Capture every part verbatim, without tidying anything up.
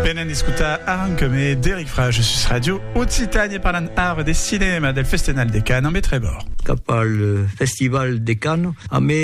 Benen discuta arancome d'Eric Frage sus radio Occitanie parlant art des cinéma del Festival de Cannes en Bétrébord. Cap al Festival de Cannes, a me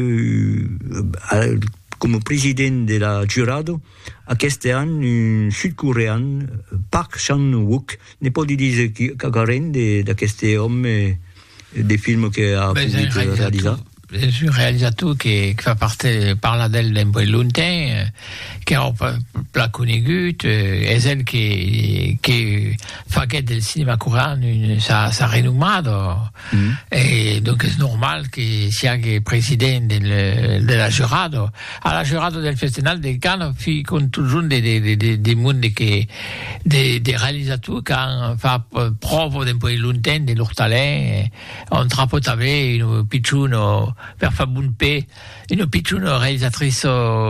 euh, comme président de la jurado, aquest an un sud-coréen, Park Chan-wook, ne pot dir qu'agaren d'aquest homme des films que ha pogut realitzar. És un realitzador que, que fa part, parla d'ell d'un peu longtemps, que ha pla conegut, és ell que, que fa aquest del cinema coreà s'ha renomat, mm. et donc és normal que sigui president del, de la jurado. A la jurado del Festival de Cannes fi conjunt de, de, de, de món de, de, de realitzadors que han fa prova d'un peu longtemps de leur talent, on trapot també un pitxun per fa bon pe, una pitjuna realitzatrice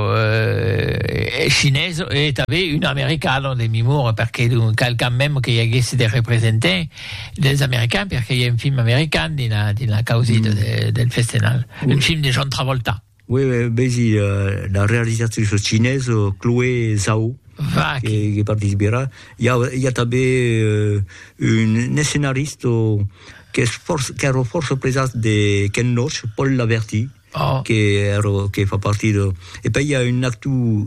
euh, xinesa et també una americana de Mimur, perquè quelqu'un même que hi hagués de representants dels americans, perquè hi ha un film american dins la, dins la causa mm. de, del festival, oui. Un film de John Travolta. Oui, oui, la, la realitzatrice xinesa Chloé Zhao, Va, que, que participerà. Hi ha, hi ha també uh, un escenarista que és força, que era força presat de Ken Loach, Paul Laverty, oh. que, era, que fa partir de... Et puis hi ha un acteur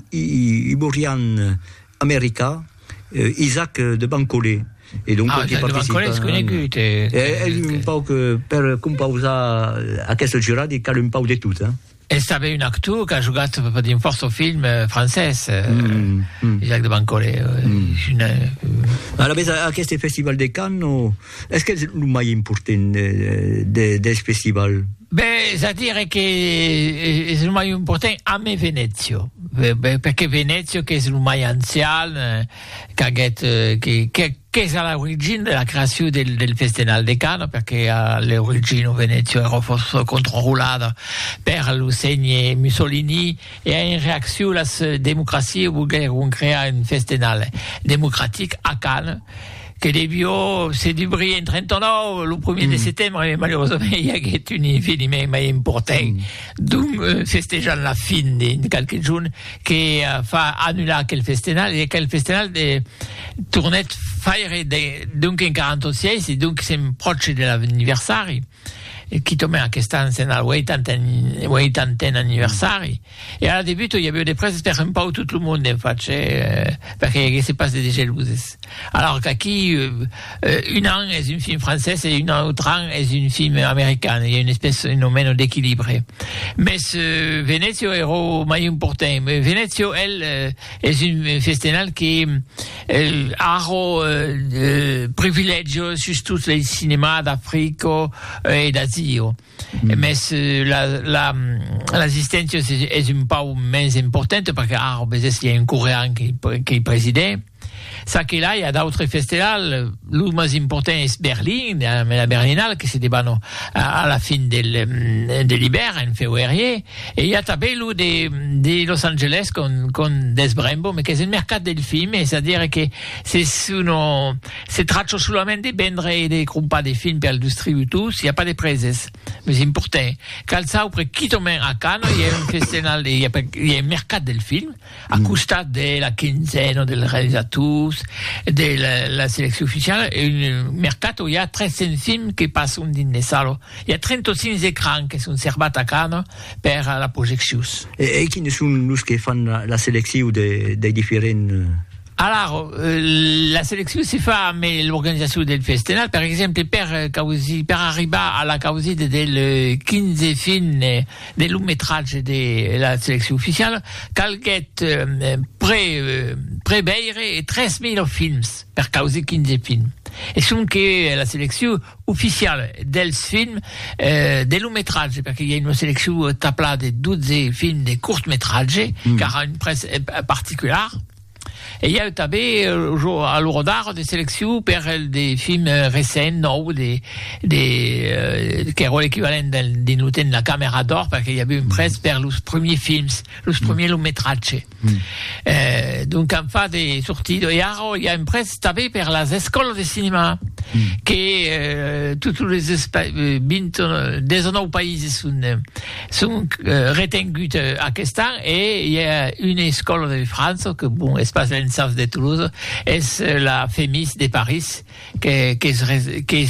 iborian americà, uh, Isaac de Bancolé. Et donc, ah, Isaac de Bancolé és conegut. Ell un pau que per composar aquesta jurada cal un pau de tot, eh? És també un actor que ha jugat per un força film francès, mm, mm. Jacques de Bancolé. Mm. Una... A la vez, aquest festival de Cannes, és que és el més important de, de, del festival? Bé, és a dir que és el més important a me Venezia, perquè Venezia que és el més ancian, que, aquest, que, que, que és a l'origine de la creació del, del Festival de Cannes, perquè a l'origine Venezia era força controlada per l'Ussegni Mussolini, e en reacció les democràcies volgueren crear un festival democràtic a Cannes, que debió se débrouiller en trenta-nou, le premier mm. de septembre, mais malheureusement, il y a un événement mais important, mm. donc euh, festejant la fin de quelques jours, qui euh, fa annuler quel festival, et quel festival de tournet faire de, donc en quarante-six, et donc c'est proche de l'anniversaire, qui tombait en question en el vuitantè anniversari. I al debut hi havia de preses per un pau tot el món en faig, eh, perquè hi hagués pas de geluses. Alors qu'aquí, euh, un an és un film francès et un autre an és un film american. Il y a une espèce de phénomène d'équilibre. Mais euh, Venezia era mai important. Venezia, elle, euh, és un festival qui euh, ha euh, privilegio sur tous les cinémas d'Afrique et d'Asie. Mm. Mais la, la, l'assistència és, és un pau més important perquè ara hi ha un coreà que, que hi presideix. Ça que là, il y a d'autres festivals. Le plus important est Berlin, la Berlinale, qui se débat à la fin de, de l'hiver, en février. Et il y a també le de, de Los Angeles, con, con Des Brembo, mais qui est un mercat del film, c'est-à-dire que c'est uno, se traccia solamente de vendre et de comprar des films per distribuir, il n'y a pas de preses. Mais c'est important. Cal ça, après, qui tombe à Cannes, il y a un festival, il y a, il y a un mercat del film, à mm. costat de la quinzaine del réalisateur, de la, la sélection officielle, un mercat où il y a tretze films qui passent dins les salles. Il y a trenta-cinc écrans qui sont servats à Cannes per la projection. Et, et qui sont les qui font la, la sélection des de différents... Alors, euh, la sélection si fa amb l'organisation del festival, per exemple, per, causi, per arribar a la causa del quinze film de long-métrage de la sélection officielle, calguet euh, pre, euh, preveire treize mil films per causa quinze films. Et són que la sélection officielle dels films euh, de long-métrage, perquè hi ha una selecció tablada de dotze films de court-métrage, mm. car a une presse particulière. Et il y a també à l'Eurodar des sélections per des films récents, nous, des, des, euh, qui era l'équivalent de noter la caméra d'or, parce qu'il y avait une presse per les premiers films, les premiers longs métrages. Mm. Euh, donc, en fa des sorties, et ara, il y a une presse també per les écoles de cinéma. mm. che eh, tutti les espai des autres pays sont sont euh, retenguts à Kestan, et il y a une école de France que bon espace l'Ensaf de Toulouse est la Fémis de Paris che che che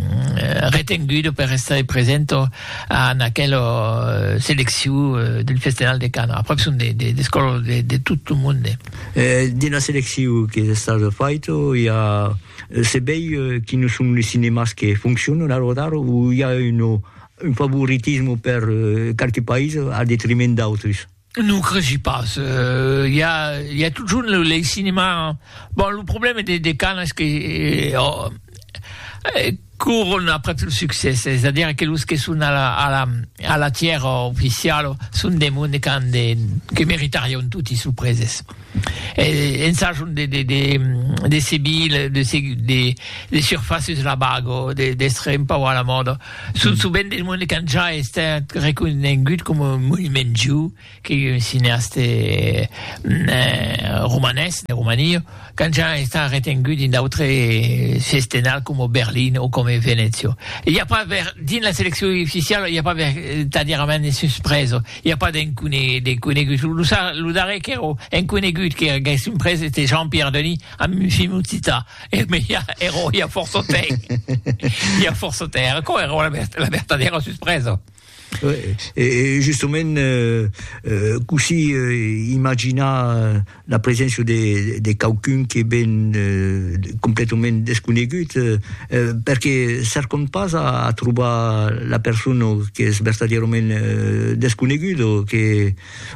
retenguto per essere presente a quella selezione del Festival de Cannes. Après sono des des des scuole de, de tutto il mondo. Eh, nella selezione che è stata fatta, il y a c'est bien che non sono i cinema che funzionano a rodare, o il y a uno, un favoritisme per uh, qualche paese a détriment d'autres? Non, je pense. Il euh, y a, il y a toujours le, les cinémas. Bon, le problème des, des Cannes, c'est que euh, euh, courent après tout le succès. C'est-à-dire que los que sont à la, à la, à la tiers officielle sont des mondes qui méritarions tutti surprises. Et en ça, des, des, des, des civils, des, des, des surfaces de la bague, des, des streams pas à la mode. Sont souvent des mondes qui ont déjà été reconnus comme monument juif, qui est un cinéaste euh, romanesque, de Roumanie, qui ont déjà été retenus dans d'autres festivals comme Berlin ou comme Venezia. Il n'y a pas, dans la sélection officielle, il n'y a pas, c'est-à-dire, des surprises. Il n'y a pas d'inconnus, d'inconnus. Le daré qui est inconnu, qui est surprise, c'était Jean-Pierre Denis, à Mufimutita. Mais il y a, il y a force au terre. Il y a force au terre. Quoi, la, la vertadera surprise? Ouais. Et justement, euh, euh, così euh, immagina euh, la présence de, de quelqu'un qui est ben euh, complètement desconnu, euh, perché cercano pas a, a trovare la persona che è verdaderamente euh, desconnuta, che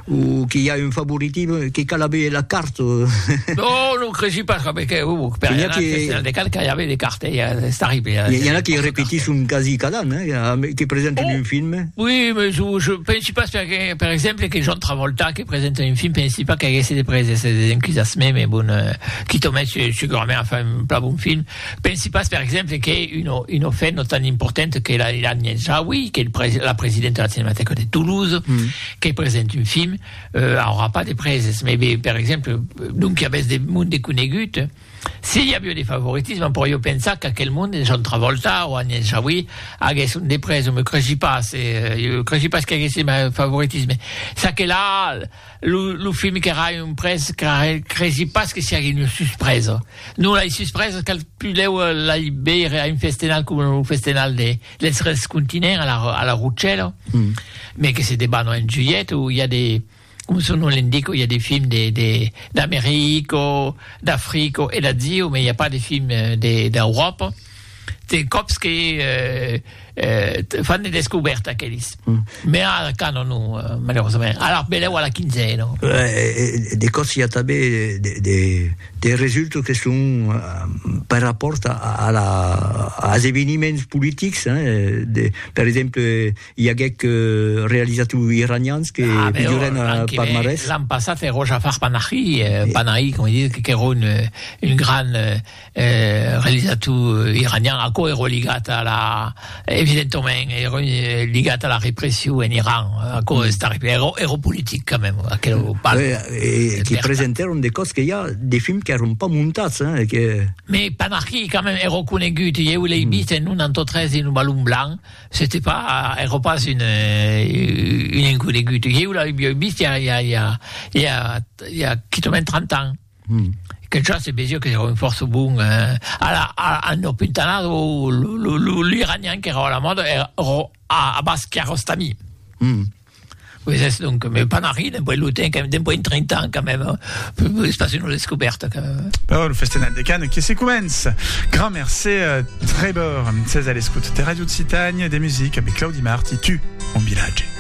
o che ha un favoritismo, che calabe la carte. No, non credo pas, perché uh, per il festival de Cannes, il y avait des cartes, c'est terrible. Il y en a qui répétissent un quasi cada anno, eh, qui présentent oh. un film. Oui, mais je ne pense pas, que, par exemple, que John Travolta, qui présente un film, ne pense pas qu'il y ait des prises, c'est des enthousiasmes, mais bon, euh, qui te met sûrement à faire un bon film. Je ne pense pas, par exemple, qu'il y ait une, une offre tant importante que la, la Agnès Jaoui, qui est pré- la présidente de la Cinémathèque de Toulouse, mm. qui présente un film, euh, il n'y aura pas de prises. Mais, mais, par exemple, donc, il y a des mondes de Cunégut. S'il y a eu des favoritismes, on pourrait penser qu'à quel monde, John Travolta ou Agnès Jaoui, avaient des prises. Je ne crois pas, c'est, je ne crois pas qu'il y ait des favoritismes. C'est que là, le, le film qui aura une presse, je ne crois pas qu'il y ait une surprise. Nous, la surprise, quand plus la I B a un festival comme le festival de l'Est continent à la, à la Rochelle, mm. mais que c'est des ballons en juillet où il y a des, comme son nom l'indique, il y a des films de, de, d'Amérique, d'Afrique et d'Asie, mais il n'y a pas de films de, d'Europe. C'est comme ce qui euh, euh, fanno des découvertes à Kélis. Mm. Mais à Cannes, non, malheureusement. Alors, belle à la quinzaine. No? Euh, des coses, il y a des, des, des, des résultats qui sont euh, par rapport à, à, la, à des événements politiques. Hein, de, par exemple, il y a quelques réalisateurs iraniens qui ah, figurent à palmarès. L'an passé, c'est Rojafar Panahi, euh, Panahi, comme il dit, qui est une, une grande euh, réalisateur iranien. È legata alla, evidentemente ero legata alla repressione in Iran, a cause ero, ero politica même, a quello parle. E che presentarono delle cose che il y a des films qui erano pas montati, hein, che... Mais Panahi quand même ero conosciuto, io l'ho visto in un novantatré in un ballon blanc, c'était pas, ero pas une, une inconosciuta. Io l'ho visto il y a, il y a, il y a, il y a quasiment trente ans. Mm. Che già si è che era un forza buon eh, hanno puntanato l'Iranien che era alla moda era a Abbas Kiarostami. Mm. Oui, c'est donc, mais Panahi, d'un point de lutin, quand même, d'un point de trente ans, quand même, il se passe une découverte, quand même. Oh, le Festival de Cannes qui se commence. Grand merci, euh, Trevor, c'est à l'écoute des radios de Citagne, des musiques avec Claudie Marti, tu, en village.